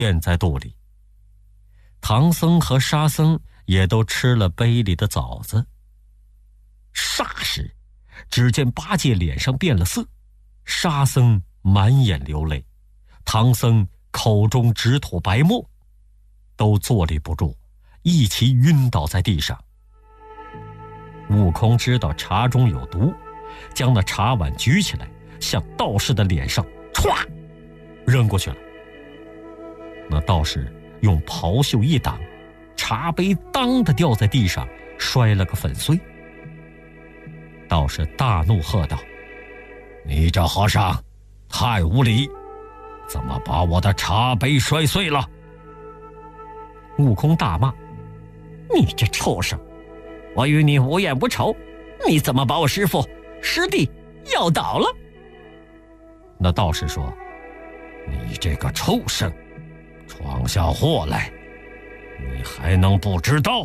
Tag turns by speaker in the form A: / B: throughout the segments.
A: 咽在肚里。唐僧和沙僧也都吃了杯里的枣子。霎时，只见八戒脸上变了色，沙僧满眼流泪，唐僧口中直吐白沫，都坐立不住，一齐晕倒在地上。悟空知道茶中有毒，将那茶碗举起来，向道士的脸上歘扔过去了。那道士用袍袖一挡，茶杯当的掉在地上，摔了个粉碎。道士大怒喝道：“你这和尚太无礼，怎么把我的茶杯摔碎了？”悟空大骂：“你这畜生！我与你无冤无仇，你怎么把我师父师弟要倒了？”那道士说：“你这个畜生，闯下祸来，你还能不知道？”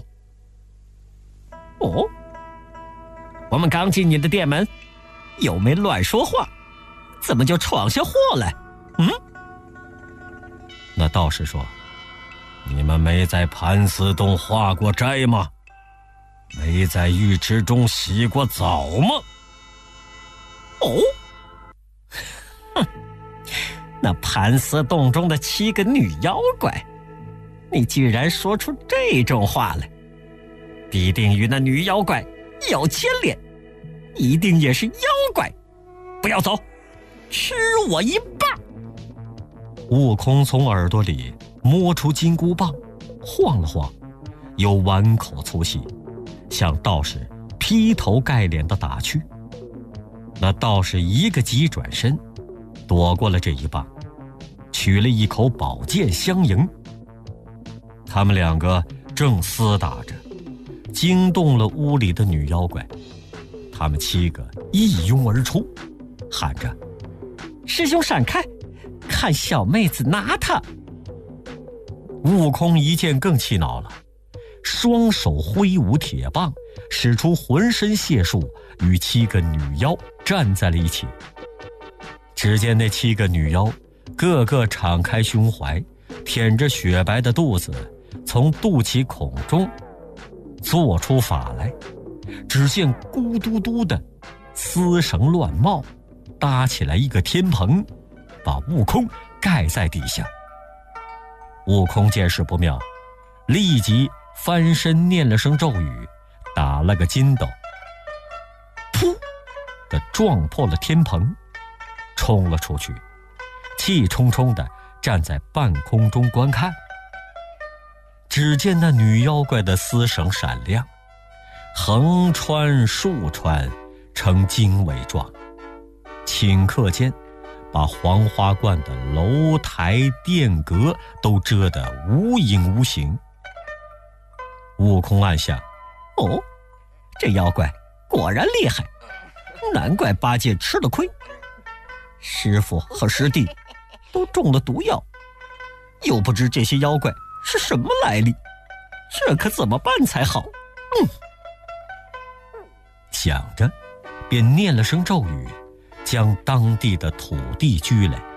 A: 哦，我们刚进你的店门，又没乱说话，怎么就闯下祸来？那道士说：“你们没在盘丝洞化过斋吗？没在浴池中洗过澡吗？”哦，哼，那盘丝洞中的7个女妖怪，你居然说出这种话来，必定与那女妖怪有牵连，一定也是妖怪。不要走，吃我一棒！悟空从耳朵里摸出金箍棒，晃了晃，又碗口粗细，向道士劈头盖脸地打去。那道士一个急转身，躲过了这一棒，取了一口宝剑相迎。他们两个正厮打着，惊动了屋里的女妖怪，他们7个一拥而出，喊着：“师兄闪开，看小妹子拿他！”悟空一见更气恼了，双手挥舞铁棒，使出浑身解数，与7个女妖站在了一起。只见那7个女妖个个敞开胸怀，舔着雪白的肚子，从肚脐孔中做出法来。只见咕嘟嘟的丝绳乱冒，搭起来一个天棚，把悟空盖在底下。悟空见势不妙，立即翻身念了声咒语，打了个筋斗，噗的撞破了天棚，冲了出去，气冲冲地站在半空中观看。只见那女妖怪的丝绳闪亮，横穿竖穿，呈经纬状，顷刻间把黄花观的楼台殿阁都遮得无影无形。悟空暗想：哦，这妖怪果然厉害，难怪八戒吃了亏，师父和师弟都中了毒药，又不知这些妖怪是什么来历，这可怎么办才好？想着，便念了声咒语，将当地的土地拘来。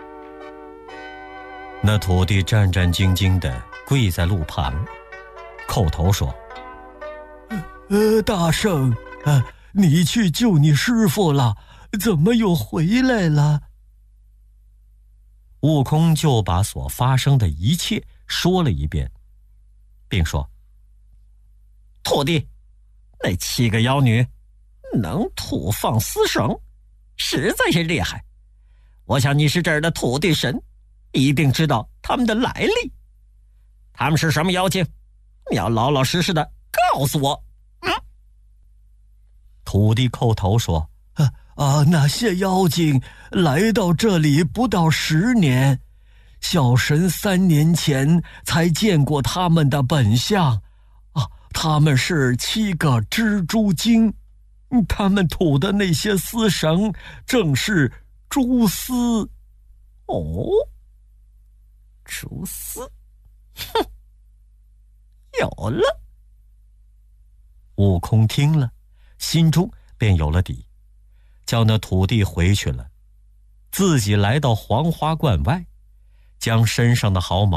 A: 那土地战战兢兢地跪在路旁，叩头说：“大圣，你去救你师父了，怎么又回来了？”悟空就把所发生的一切说了一遍，并说：“徒弟，那7个妖女能吐放丝绳，实在是厉害。我想你是这儿的土地神，一定知道他们的来历。他们是什么妖精？你要老老实实的告诉我。”土地叩头说：“那些妖精来到这里不到10年，小神3年前才见过他们的本相。他们是7个蜘蛛精，他们吐的那些丝绳正是蛛丝。”哦，蛛丝，哼，有了。悟空听了，心中便有了底，叫那土地回去了，自己来到黄花观外， 将身上的毫毛